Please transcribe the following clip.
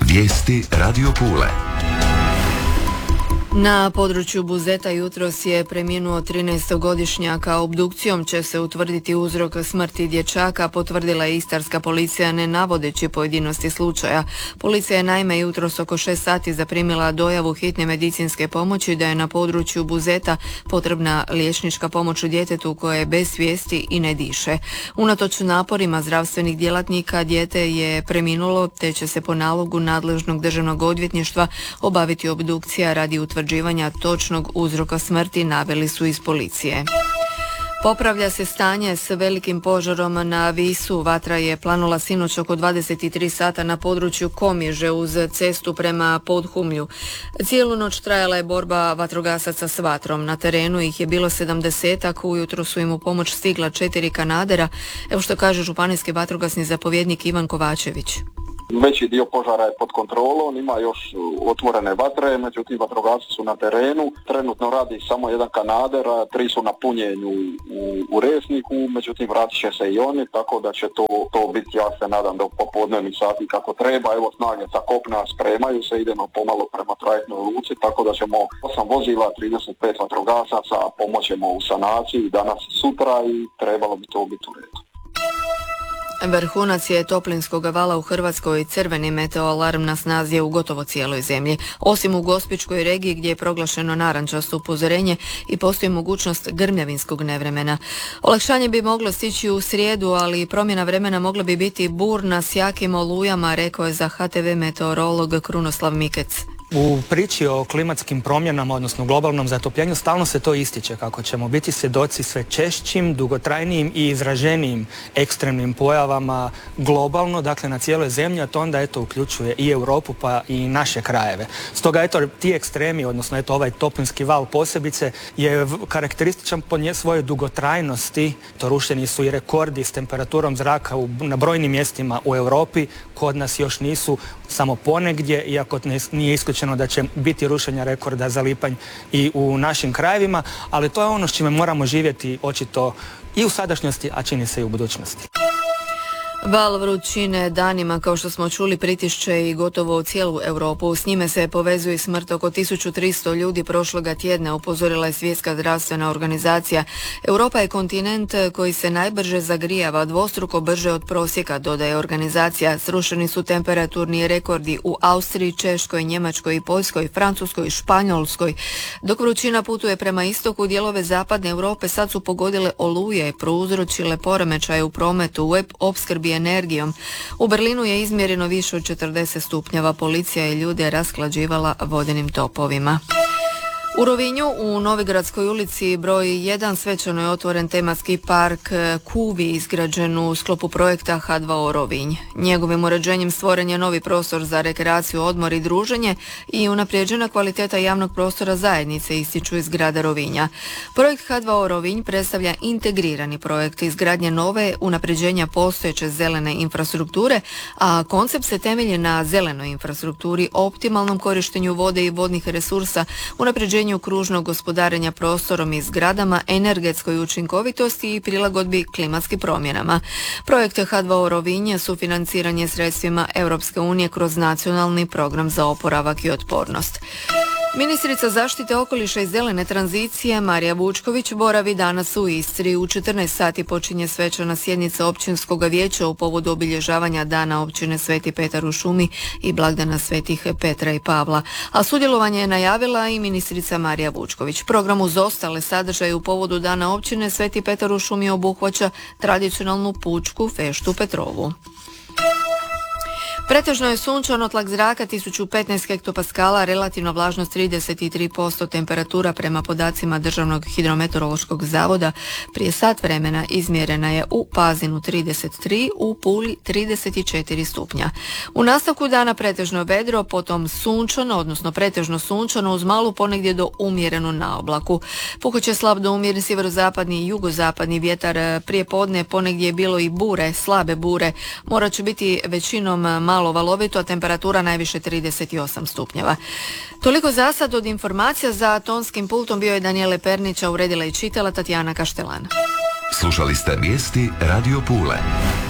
Vijesti Radio Pule. Na području Buzeta jutros je preminuo 13-godišnjak, a obdukcijom će se utvrditi uzrok smrti dječaka, potvrdila je istarska policija ne navodeći pojedinosti slučaja. Policija je naime jutros oko 6 sati zaprimila dojavu hitne medicinske pomoći da je na području Buzeta potrebna liječnička pomoć u djetetu koje je bez svijesti i ne diše. Unatoč naporima zdravstvenih djelatnika dijete je preminulo, te će se po nalogu nadležnog državnog odvjetništva obaviti obdukcija radi utvrđivanja točnog uzroka smrti, naveli su iz policije. Popravlja se stanje s velikim požarom na Visu. Vatra je planula sinoć oko 23 sata na području Komiže uz cestu prema Podhumlju. Cijelu noć trajala je borba vatrogasaca s vatrom. Na terenu ih je bilo 70-ak, ujutro su im u pomoć stigla 4 kanadera. Evo što kaže županijski vatrogasni zapovjednik Ivan Kovačević. Veći dio požara je pod kontrolom, ima još otvorene vatre, međutim vatrogasci su na terenu. Trenutno radi samo jedan kanader, 3 su na punjenju u Resniku, međutim vratit će se i oni, tako da će to biti, ja se nadam, do popodnevnih sati kako treba. Evo, snage sa kopna spremaju se, idemo pomalo prema trajektnoj luci, tako da ćemo 8 vozila, 35 vatrogasaca, pomoćemo u sanaciji danas, sutra i trebalo bi to biti u redu. Vrhunac je toplinskog vala u Hrvatskoj. Crveni meteoalarm na snazi je u gotovo cijeloj zemlji, osim u Gospićkoj regiji gdje je proglašeno narančasto upozorenje i postoji mogućnost grmljavinskog nevremena. Olakšanje bi moglo stići u srijedu, ali promjena vremena mogla bi biti burna s jakim olujama, rekao je za HTV meteorolog Krunoslav Mikec. U priči o klimatskim promjenama, odnosno globalnom zatopljenju, stalno se to ističe kako ćemo biti svjedoci sve češćim, dugotrajnijim i izraženijim ekstremnim pojavama globalno, dakle na cijeloj zemlji, a to onda uključuje i Europu pa i naše krajeve. Stoga ti ekstremi, odnosno ovaj toplinski val posebice je karakterističan po svojoj dugotrajnosti. To rušeni su i rekordi s temperaturom zraka na brojnim mjestima u Europi, kod nas još nisu, samo ponegdje, iako nije isključeno da će biti rušenja rekorda za lipanj i u našim krajevima, ali to je ono s čime moramo živjeti očito i u sadašnjosti, a čini se i u budućnosti. Val vrućine danima, kao što smo čuli, pritišće i gotovo cijelu Europu. S njime se povezuje i smrt oko 1300 ljudi prošloga tjedna, upozorila je Svjetska zdravstvena organizacija. Europa je kontinent koji se najbrže zagrijava, dvostruko brže od prosjeka, dodaje organizacija. Srušeni su temperaturni rekordi u Austriji, Češkoj, Njemačkoj i Poljskoj, Francuskoj i Španjolskoj. Dok vrućina putuje prema istoku, dijelove zapadne Europe sad su pogodile oluje, prouzročile poremećaje u prometu, u opskrbi energijom. U Berlinu je izmjereno više od 40 stupnjeva. Policija je ljude rasklađivala vodenim topovima. U Rovinju, u Novigradskoj ulici broj 1, svečano je otvoren tematski park Kuvi, izgrađen u sklopu projekta H2O Rovinj. Njegovim uređenjem stvoren je novi prostor za rekreaciju, odmor i druženje i unaprijeđena kvaliteta javnog prostora zajednice, ističu iz grada Rovinja. Projekt H2O Rovinj predstavlja integrirani projekt izgradnje nove, unapređenja postojeće zelene infrastrukture, a koncept se temelji na zelenoj infrastrukturi, optimalnom korištenju vode i vodnih resursa, unapređenju kružnog gospodarenja prostorom i zgradama, energetskoj učinkovitosti i prilagodbi klimatskim promjenama. Projekt H2O Rovinj sufinanciran je sredstvima Europske unije kroz nacionalni program za oporavak i otpornost. Ministrica zaštite okoliša i zelene tranzicije Marija Vučković boravi danas u Istri. U 14 sati počinje svečana sjednica općinskog vijeća u povodu obilježavanja Dana općine Sveti Petar u Šumi i blagdana Svetih Petra i Pavla. A sudjelovanje je najavila i ministrica Marija Vučković. Program uz ostale sadržaje u povodu Dana općine Sveti Petar u Šumi obuhvaća tradicionalnu pučku feštu Petrovu. Pretežno je sunčano, tlak zraka 1015 hektopaskala, relativna vlažnost 33%, temperatura prema podacima Državnog hidrometeorološkog zavoda prije sat vremena izmjerena je u Pazinu 33, u Puli 34 stupnja. U nastavku dana pretežno vedro, potom sunčano, odnosno pretežno sunčano uz malu ponegdje do umjerenu na oblaku. Puhuće slab do umjeren sjeverozapadni i jugozapadni vjetar, prije podne ponegdje je bilo i bure, slabe bure, morat će biti većinom malo valovito, a temperatura najviše 38 stupnjeva. Toliko za sad od informacija. Za tonskim pultom bio je Danijele Pernića, uredila i čitala Tatjana Kaštelan. Slušali ste vijesti Radio Pule.